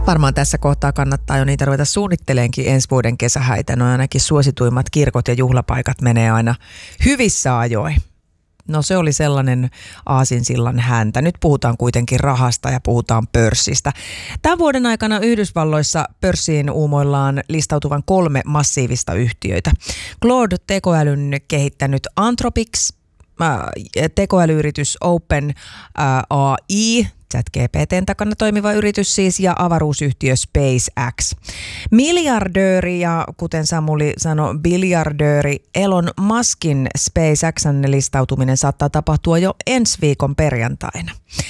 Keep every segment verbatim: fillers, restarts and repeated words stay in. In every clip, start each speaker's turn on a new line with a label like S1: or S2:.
S1: Varmaan tässä kohtaa kannattaa jo niitä ruveta suunnitteleenkin ensi vuoden kesähäitä. No ainakin suosituimmat kirkot ja juhlapaikat menee aina hyvissä ajoin. No se oli sellainen aasinsillan häntä. Nyt puhutaan kuitenkin rahasta ja puhutaan pörssistä. Tämän vuoden aikana Yhdysvalloissa pörssiin uumoillaan listautuvan kolme massiivista yhtiöitä. Claude tekoälyn kehittänyt Anthropics, äh, tekoälyyritys Open A I, ChatGPT:n takana toimiva yritys siis, ja avaruusyhtiö SpaceX. Miljardööri ja kuten Samuli sanoi, biljardööri Elon Muskin SpaceXn listautuminen saattaa tapahtua jo ensi viikon perjantaina.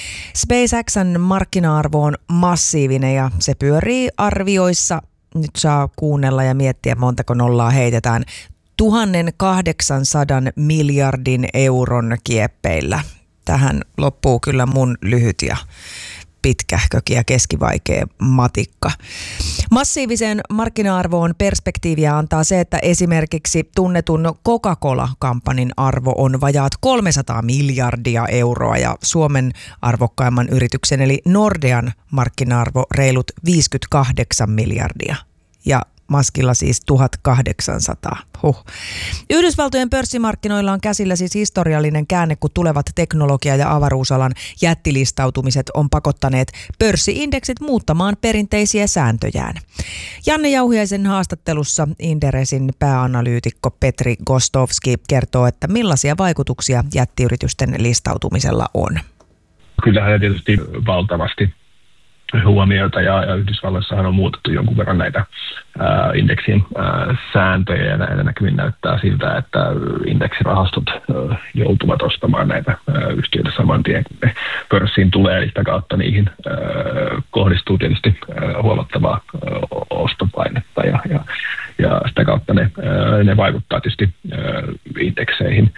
S1: SpaceXn markkina-arvo on massiivinen ja se pyörii arvioissa. Nyt saa kuunnella ja miettiä, montako nollaa heitetään. tuhatkahdeksansataa miljardin euron kieppeillä. Tähän loppuu kyllä mun lyhyt ja pitkähkökin ja keskivaikea matikka. Massiiviseen markkina-arvoon perspektiiviä antaa se, että esimerkiksi tunnetun Coca-Cola-kampanin arvo on vajaat kolmesataa miljardia euroa ja Suomen arvokkaimman yrityksen eli Nordean markkina-arvo reilut viisikymmentäkahdeksan miljardia ja Muskilla siis tuhatkahdeksansataa. Huh. Yhdysvaltojen pörssimarkkinoilla on käsillä siis historiallinen käänne, kun tulevat teknologia- ja avaruusalan jättilistautumiset on pakottaneet pörssiindeksit muuttamaan perinteisiä sääntöjään. Janne Jauhiaisen haastattelussa Inderesin pääanalyytikko Petri Gostovski kertoo, että millaisia vaikutuksia jättiyritysten listautumisella on.
S2: Kyllähän tietysti valtavasti huomiota ja, ja Yhdysvalloissahan on muutettu jonkun verran näitä ää, indeksin ää, sääntöjä ja näitä näkymin näyttää siltä, että indeksirahastot ää, joutuvat ostamaan näitä ää, yhtiöitä saman tien, kun ne pörssiin tulee, eli sitä kautta niihin ää, kohdistuu tietysti ää, huomattavaa ää, ostopainetta ja, ja, ja sitä kautta ne, ää, ne vaikuttaa tietysti ää, indekseihin.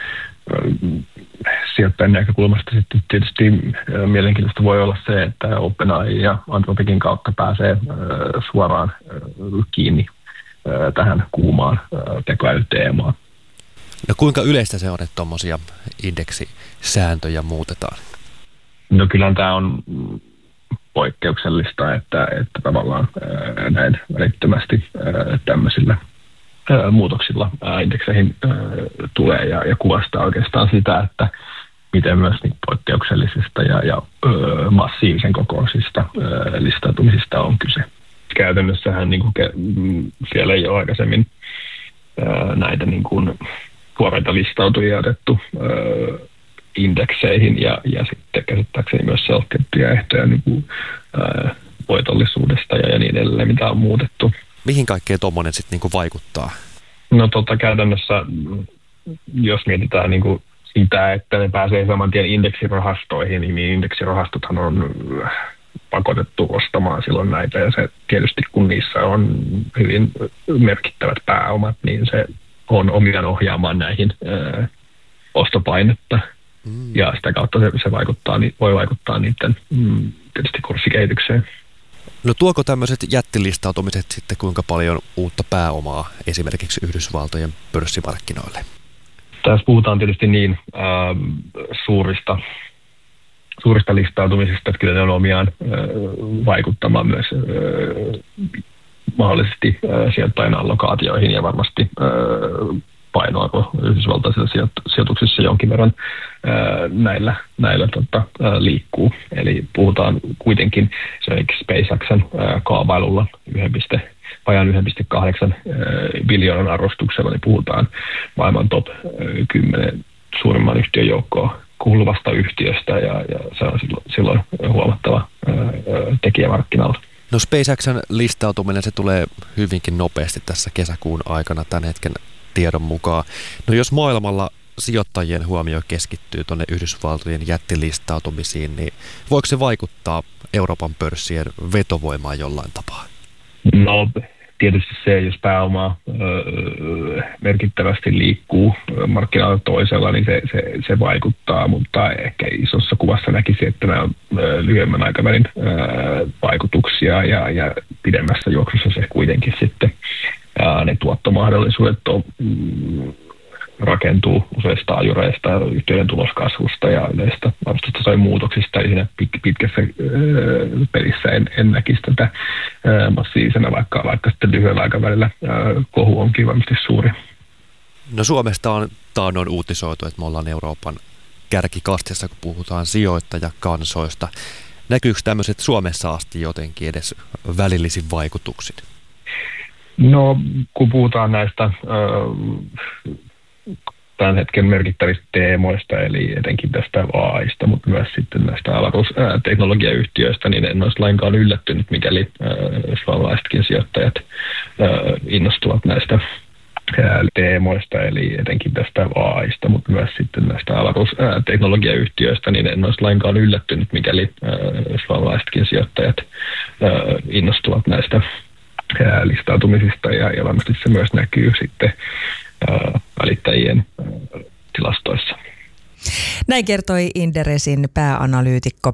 S2: Sijoittajan näkökulmasta sitten tietysti mielenkiintoista voi olla se, että OpenAI ja Anthropicin kautta pääsee suoraan kiinni tähän kuumaan tekoälyteemaan.
S3: No kuinka yleistä se on, että tuommoisia indeksisääntöjä muutetaan?
S2: No kyllähän tämä on poikkeuksellista, että, että tavallaan näin välittömästi tämmöisillä muutoksilla indekseihin tulee ja, ja kuvastaa oikeastaan sitä, että miten myös niin poikkeuksellisista ja, ja ö, massiivisen kokoisista ö, listautumisista on kyse. Käytännössähän niin kuin ke, siellä ei ole aikaisemmin ö, näitä niin kuin tuoreita listautujia otettu ö, indekseihin ja, ja sitten käsittääkseni myös selkeittyjä ehtoja niin kuin, ö, voitollisuudesta ja, ja niin edelleen, mitä on muutettu.
S3: Mihin kaikkeen tuommoinen sitten niinku vaikuttaa?
S2: No tota, käytännössä, jos mietitään niinku sitä, että ne pääsee saman tien indeksirahastoihin, niin indeksirahastothan on pakotettu ostamaan silloin näitä. Ja se tietysti, kun niissä on hyvin merkittävät pääomat, niin se on omiaan ohjaamaan näihin ää, ostopainetta. Mm. Ja sitä kautta se, se vaikuttaa, voi vaikuttaa niiden mm, tietysti kurssikehitykseen.
S3: No tuoko tämmöiset jättilistautumiset sitten kuinka paljon uutta pääomaa esimerkiksi Yhdysvaltojen pörssimarkkinoille?
S2: Tässä puhutaan tietysti niin äh, suurista, suurista listautumisista, että kyllä ne on omiaan äh, vaikuttamaan myös äh, mahdollisesti äh, sijoittajan allokaatioihin ja varmasti äh, painoarvo yhdysvaltaisissa sijoituksissa jonkin verran ää, näillä, näillä tota, ää, liikkuu. Eli puhutaan kuitenkin esimerkiksi SpaceXn ää, kaavailulla vajaan yksi pilkku kahdeksan biljoonan arvostuksella, niin puhutaan maailman top kymmenen suurimman yhtiön joukkoon kuuluvasta yhtiöstä ja, ja se on silloin, silloin huomattava ää, tekijä markkinalla.
S3: No SpaceXn listautuminen se tulee hyvinkin nopeasti tässä kesäkuun aikana tämän hetken tiedon mukaan. No jos maailmalla sijoittajien huomio keskittyy tuonne Yhdysvaltojen jättilistautumisiin, niin voiko se vaikuttaa Euroopan pörssien vetovoimaan jollain tapaa?
S2: No tietysti se, jos pääoma öö, merkittävästi liikkuu markkinoilla toisella, niin se, se, se vaikuttaa, mutta ehkä isossa kuvassa näkisi, että nämä on öö, lyhyemmän aikavälin öö, vaikutuksia ja, ja pidemmässä juoksussa se kuitenkin sitten ja ne tuottomahdollisuudet on, mm, rakentuu useista ajureista, yhtiöiden tuloskasvusta ja yleistä arvostusta tai muutoksista. Ei siinä pit- pitkässä öö, pelissä en, en näkisi tätä öö, massiivisena, vaikka, vaikka sitten lyhyellä aikavälillä öö, kohu onkin varmasti suuri.
S3: No Suomesta on taannoin uutisoitu, että me ollaan Euroopan kärkikastissa, kun puhutaan sijoittajakansoista. Näkyykö tämmöiset Suomessa asti jotenkin edes välillisin vaikutuksin?
S2: No, kun puhutaan näistä ö, tämän hetken merkittävistä teemoista, eli etenkin tästä A I:sta, mutta myös sitten näistä avaruusteknologiayhtiöistä, niin en olisi lainkaan yllättynyt, mikäli ö, suomalaisetkin sijoittajat ö, innostuvat näistä teemoista, eli etenkin tästä A I:sta, mutta myös sitten näistä avaruusteknologiayhtiöistä, niin en olisi lainkaan yllättynyt, mikäli suomalaisetkin sijoittajat innostuvat näistä listautumisista, ja, ja varmasti se myös näkyy sitten välittäjien tilastoissa.
S1: Näin kertoi Inderesin pääanalyytikko